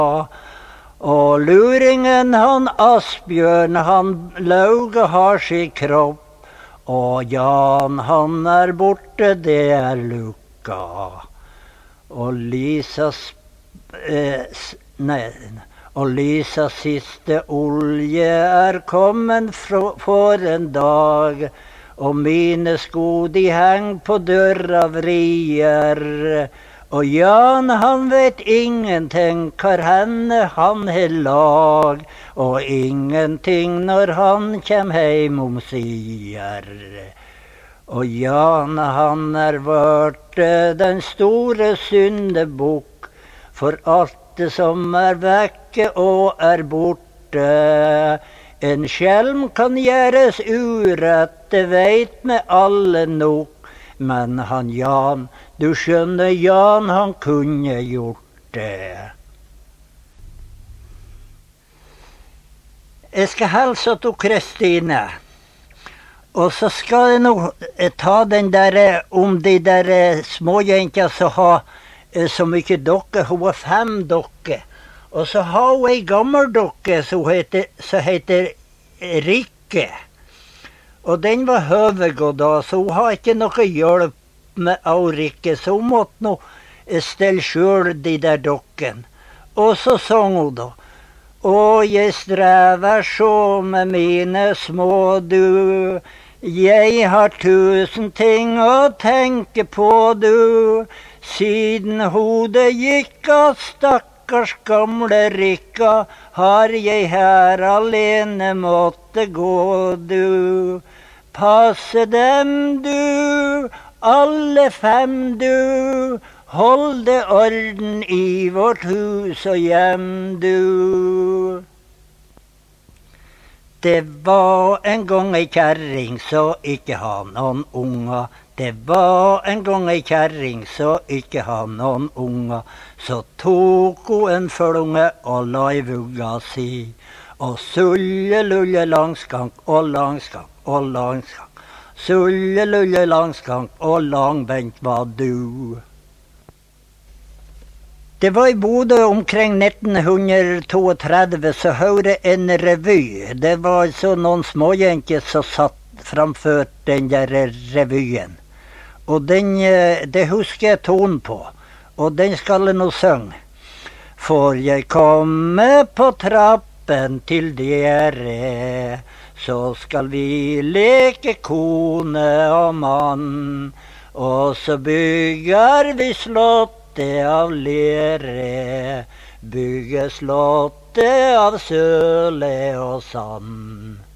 Og luringen han Asbjørn, han Lauge har sin kropp. Og Jan han er borte, det er lukka. Og Lisas siste olje er kommet for en dag. Og mine sko de heng på døra vrier. Og Jan han vet ingenting hvor henne han har lag. Og ingenting når han kjem heim sier. Og Jan han er vart den store syndebukk. For alt det som er vekke og er borte. En skjelm kan gjøres urett, det veit me alle nok. Men han Jan, du skjønner Jan, han kunne gjort det. Jeg skal hilse til Kristine. Og så skal jeg nå ta den der om de der småjenter som har så mye dokker. Hun har 5 dokker. Og så har hun ei gammel dokke som heter Rikke. Og den var høvegått da, så hun har ikke noe hjelp med Rikke, så hun måtte nå stelle sjøl de der dokken. Og så sang hun da. Og jeg strever så med mine små du. Jeg har 1000 ting å tenke på du. Siden hodet gikk av stakkars gamle Rikka, har jeg her alene måtte gå du. Passe dem du, alle 5 du. Hold det orden i vårt hus og hjem du. Det var en gang ei kjerring så ikke ha noen unger. Det var en gang ei kjerring så ikke ha noen unger. Så tok hun en følunge og la i vugga si. Og sulle lulle langskank og langskank og langskank. Sulle lulle langskank og langbenk var du. Det var i Bodø omkring 1932 så hørte en revy. Det var så noen småjenter som satt framfor den der revyen. Og det husker jeg tonen på. Og den skal jeg nå synge. For jeg kommer på trappen til dere, så skal vi leke kone og mann. Og så bygger vi slott av lere, bygge slottet av søle og sand.